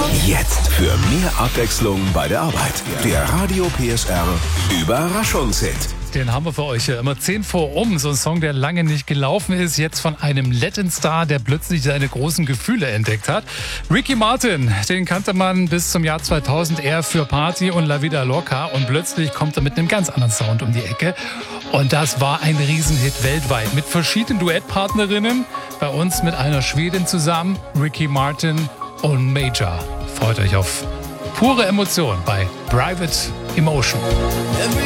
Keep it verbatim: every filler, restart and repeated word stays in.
Jetzt für mehr Abwechslung bei der Arbeit. Der Radio P S R Überraschungshit. Den haben wir für euch ja immer zehn vor um. So ein Song, der lange nicht gelaufen ist. Jetzt von einem Latin-Star, der plötzlich seine großen Gefühle entdeckt hat. Ricky Martin, den kannte man bis zum Jahr zweitausend eher für Party und La Vida Loca. Und plötzlich kommt er mit einem ganz anderen Sound um die Ecke. Und das war ein Riesenhit weltweit. Mit verschiedenen Duettpartnerinnen. Bei uns mit einer Schwedin zusammen. Ricky Martin und Major. Freut euch auf pure Emotion bei Private Emotion.